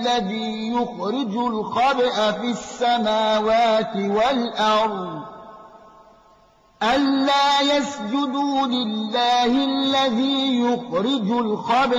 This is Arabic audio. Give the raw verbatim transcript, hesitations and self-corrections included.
الذي يخرج الخبأ في السماوات والأرض ألا يسجدوا لله الذي يخرج الخبأ